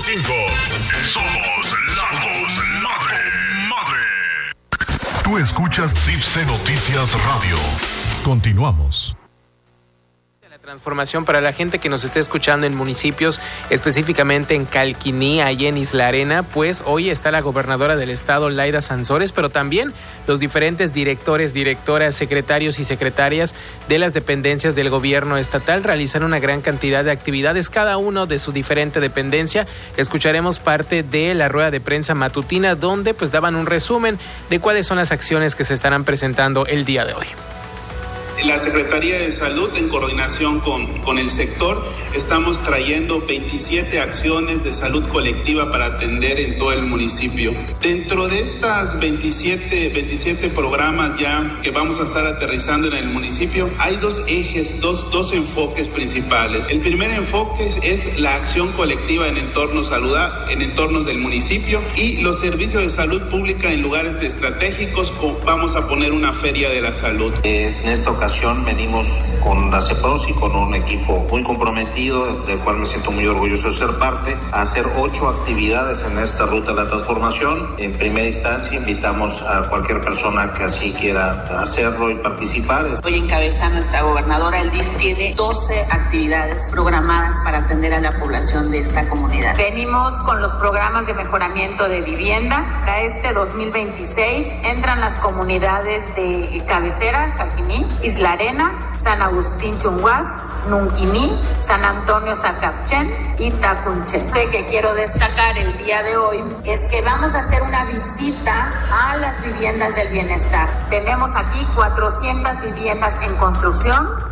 Somos la voz madre. Tú escuchas Tipse Noticias Radio. Continuamos. Transformación para la gente que nos esté escuchando en municipios, específicamente en Calquiní, allí en Isla Arena, pues hoy está la gobernadora del estado, Laida Sansores, pero también los diferentes directores, directoras, secretarios y secretarias de las dependencias del gobierno estatal realizan una gran cantidad de actividades, cada uno de su diferente dependencia. Escucharemos parte de la rueda de prensa matutina, donde pues daban un resumen de cuáles son las acciones que se estarán presentando el día de hoy. La Secretaría de Salud, en coordinación con el sector, estamos trayendo 27 acciones de salud colectiva para atender en todo el municipio. Dentro de estas 27 programas ya que vamos a estar aterrizando en el municipio, hay dos ejes, dos enfoques principales. El primer enfoque es la acción colectiva en entornos del municipio y los servicios de salud pública en lugares estratégicos. Vamos a poner una feria de la salud. En esta ocasión venimos con la CEPROSI, con un equipo muy comprometido, del cual me siento muy orgulloso de ser parte, a hacer 8 actividades en esta ruta de la transformación. En primera instancia, invitamos a cualquier persona que así quiera hacerlo y participar. Hoy encabeza nuestra gobernadora. El DIF tiene 12 actividades programadas para atender a la población de esta comunidad. Venimos con los programas de mejoramiento de vivienda. Para este 2026 entran las comunidades de cabecera, Calquiní, Isla Arena, San Agustín Chunguás, Nunquiní, San Antonio Zacapchen y Tacunchen. Lo que quiero destacar el día de hoy es que vamos a hacer una visita a las viviendas del bienestar. Tenemos aquí 400 viviendas en construcción.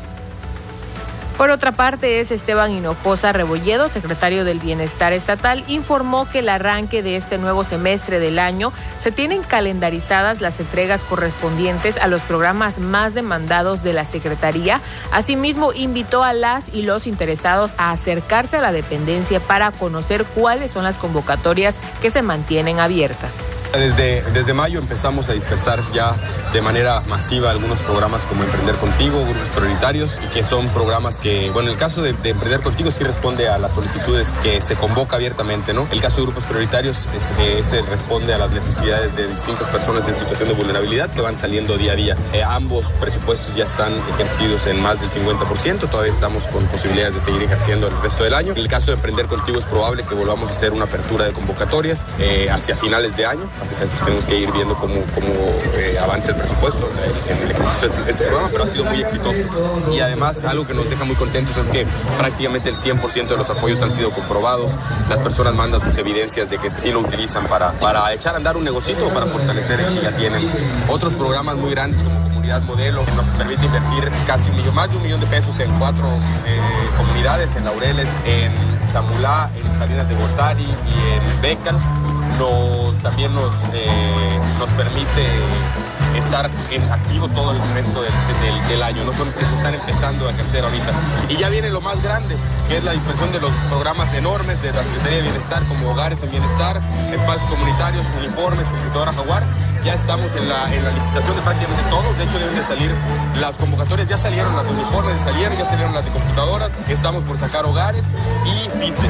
Por otra parte, Esteban Hinojosa Rebolledo, secretario del Bienestar Estatal, informó que el arranque de este nuevo semestre del año se tienen calendarizadas las entregas correspondientes a los programas más demandados de la Secretaría. Asimismo, invitó a las y los interesados a acercarse a la dependencia para conocer cuáles son las convocatorias que se mantienen abiertas. Desde mayo empezamos a dispersar ya de manera masiva algunos programas como Emprender Contigo, grupos prioritarios, y que son programas que, bueno, el caso de Emprender Contigo sí responde a las solicitudes que se convoca abiertamente, ¿no? El caso de grupos prioritarios se responde a las necesidades de distintas personas en situación de vulnerabilidad que van saliendo día a día. Ambos presupuestos ya están ejercidos en más del 50%, todavía estamos con posibilidades de seguir ejerciendo el resto del año. En el caso de Emprender Contigo es probable que volvamos a hacer una apertura de convocatorias hacia finales de año. Así que tenemos que ir viendo cómo avanza el presupuesto en el ejercicio de este programa, pero ha sido muy exitoso. Y además, algo que nos deja muy contentos es que prácticamente el 100% de los apoyos han sido comprobados. Las personas mandan sus evidencias de que sí lo utilizan para echar a andar un negocito o para fortalecer el que ya tienen. Otros programas muy grandes como Comunidad Modelo, que nos permite invertir casi más de $1 millón en 4 comunidades, en Laureles, en Zamulá, en Salinas de Gortari y en Bécal. También nos permite estar en activo todo el resto del año, no son que se están empezando a ejercer ahorita. Y ya viene lo más grande, que es la dispersión de los programas enormes de la Secretaría de Bienestar, como Hogares en Bienestar, espacios comunitarios, uniformes, computadora Jaguar. Ya estamos en la licitación de prácticamente todos. De hecho, deben de salir las convocatorias, ya salieron las de uniformes, ya salieron las de computadoras, estamos por sacar Hogares y FICE.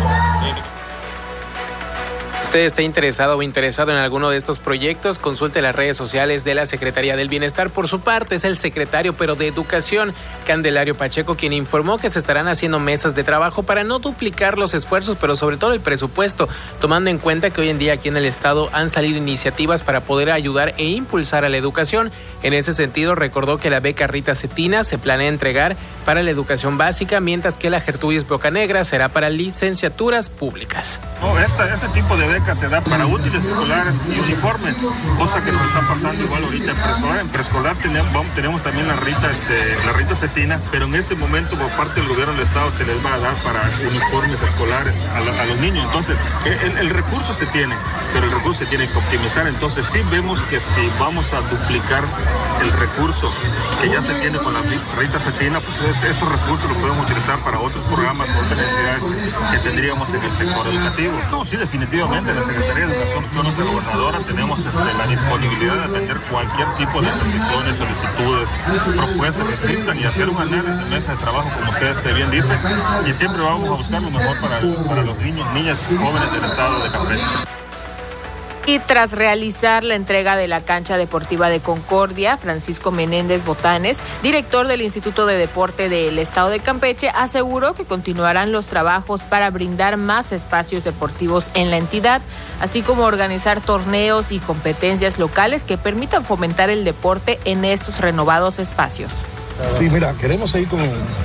Usted está interesado o interesado en alguno de estos proyectos, consulte las redes sociales de la Secretaría del Bienestar. Por su parte, es el secretario, pero de Educación, Candelario Pacheco, quien informó que se estarán haciendo mesas de trabajo para no duplicar los esfuerzos, pero sobre todo el presupuesto, tomando en cuenta que hoy en día aquí en el estado han salido iniciativas para poder ayudar e impulsar a la educación. En ese sentido, recordó que la beca Rita Cetina se planea entregar para la educación básica, mientras que la Gertrudis Bocanegra será para licenciaturas públicas. Este tipo de becas se da para útiles escolares y uniformes, cosa que nos está pasando igual ahorita en preescolar. En preescolar tenemos también la Rita Cetina, pero en ese momento por parte del gobierno del estado se les va a dar para uniformes escolares a los niños. Entonces, el recurso se tiene, pero el recurso se tiene que optimizar. Entonces, sí vemos que si vamos a duplicar el recurso que ya se tiene con la Rita Cetina, pues esos recursos los podemos utilizar para otros programas, para otras necesidades que tendríamos en el sector educativo. No, sí, definitivamente, la Secretaría de Educación, nuestra gobernadora, tenemos la disponibilidad de atender cualquier tipo de peticiones, solicitudes, propuestas que existan y hacer un análisis, mesa de trabajo, como ustedes bien dicen, y siempre vamos a buscar lo mejor para los niños, niñas, jóvenes del estado de Campeche. Y tras realizar la entrega de la cancha deportiva de Concordia, Francisco Menéndez Botanes, director del Instituto de Deporte del Estado de Campeche, aseguró que continuarán los trabajos para brindar más espacios deportivos en la entidad, así como organizar torneos y competencias locales que permitan fomentar el deporte en estos renovados espacios. Sí, mira, queremos seguir con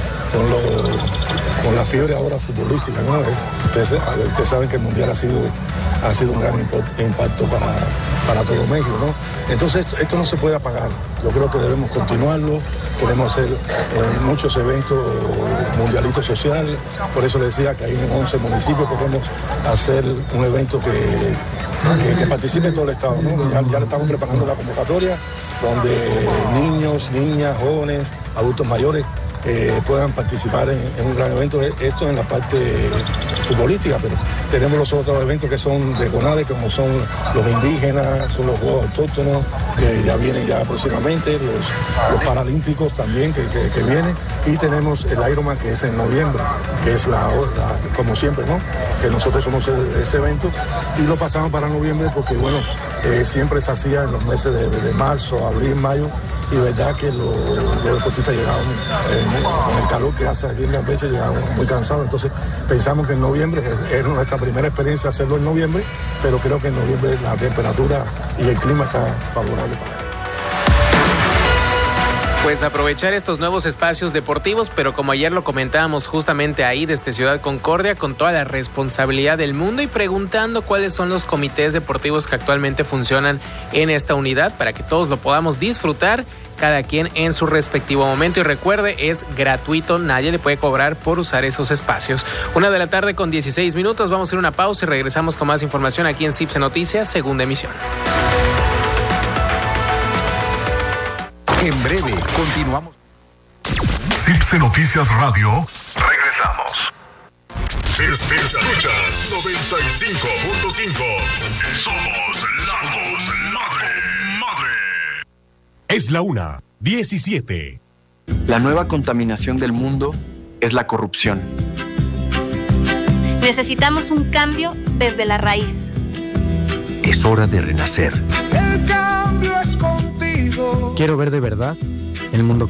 la fiebre ahora futbolística, ¿no? Ustedes saben que el Mundial ha sido un gran impacto para todo México, ¿no? Entonces esto no se puede apagar. Yo creo que debemos continuarlo, queremos hacer muchos eventos mundialitos sociales, por eso le decía que hay en 11 municipios podemos hacer un evento que participe todo el estado, ¿no? Ya le estamos preparando la convocatoria donde niños, niñas, jóvenes, adultos mayores puedan participar en un gran evento. Esto en la parte futbolística, pero tenemos los otros eventos que son de CONADE, como son los indígenas, son los juegos autóctonos, que ya vienen ya próximamente, los paralímpicos también que vienen, y tenemos el Ironman, que es en noviembre, que es como siempre, ¿no? Que nosotros somos ese evento, y lo pasamos para noviembre porque, bueno, siempre se hacía en los meses de marzo, abril, mayo, y de verdad que los deportistas llegaban con el calor que hace aquí en Campeche, llegaban muy cansados. Entonces pensamos que en noviembre era nuestra primera experiencia hacerlo en noviembre, pero creo que en noviembre la temperatura y el clima está favorable para él. Pues aprovechar estos nuevos espacios deportivos, pero como ayer lo comentábamos justamente ahí desde Ciudad Concordia, con toda la responsabilidad del mundo y preguntando cuáles son los comités deportivos que actualmente funcionan en esta unidad para que todos lo podamos disfrutar, cada quien en su respectivo momento. Y recuerde, es gratuito, nadie le puede cobrar por usar esos espacios. 1:16 p.m, vamos a ir a una pausa y regresamos con más información aquí en CIPSE Noticias, segunda emisión. En breve, continuamos. CIPSE Noticias Radio. Regresamos. Escuchas 95.5. Somos la voz madre. Es la 1:17. La nueva contaminación del mundo es la corrupción. Necesitamos un cambio desde la raíz. Es hora de renacer. El cambio es contigo. Quiero ver de verdad el mundo